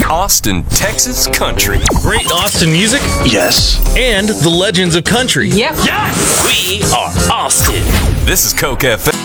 Austin, Texas country. Great Austin music Yes. and the legends of country. Yep. We are Austin. This is Coke FM.